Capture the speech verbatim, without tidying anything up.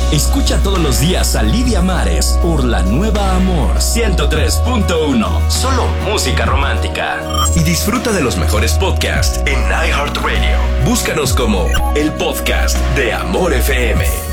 Escucha todos los días a Lidia Mares por la nueva Amor ciento tres punto uno. Solo música romántica. Y disfruta de los mejores podcasts en iHeartRadio. Búscanos como el podcast de Amor F M.